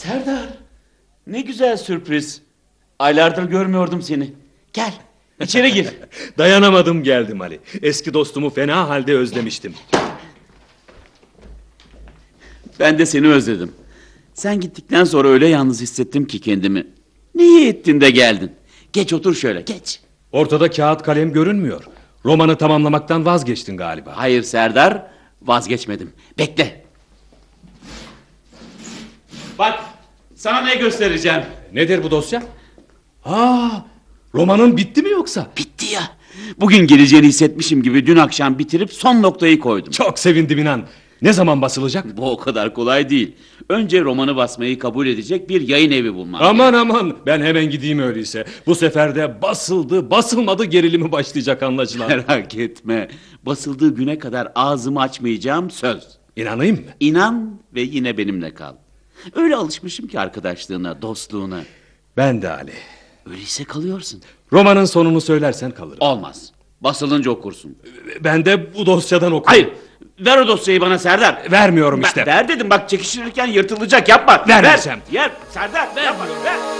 Serdar, ne güzel sürpriz. Aylardır görmüyordum seni. Gel, içeri gir. Dayanamadım geldim Ali. Eski dostumu fena halde özlemiştim. Ben de seni özledim. Sen gittikten sonra öyle yalnız hissettim ki kendimi. Ne iyi ettin de geldin. Geç otur şöyle, geç. Ortada kağıt kalem görünmüyor. Romanı tamamlamaktan vazgeçtin galiba. Hayır Serdar, vazgeçmedim. Bekle. Bak, sana ne göstereceğim. Nedir bu dosya? Romanın bitti mi yoksa? Bitti ya. Bugün geleceğini hissetmişim gibi dün akşam bitirip son noktayı koydum. Çok sevindim inan. Ne zaman basılacak? Bu o kadar kolay değil. Önce romanı basmayı kabul edecek bir yayın evi bulmam. Aman ben hemen gideyim öyleyse. Bu sefer de basıldı basılmadı gerilimi başlayacak anlaşılan. Merak etme. Basıldığı güne kadar ağzımı açmayacağım, söz. İnanayım mı? İnan ve yine benimle kal. Öyle alışmışım ki arkadaşlığına, dostluğuna. Ben de Ali. Öyleyse kalıyorsun. Romanın sonunu söylersen kalırım. Olmaz. Basılınca okursun. Ben de bu dosyadan okurum. Hayır. Ver o dosyayı bana Serdar. Vermiyorum işte. Ver dedim, bak çekiştirirken yırtılacak, yapma. Vermeyeceğim. Ver Serdar, yapma. Ver.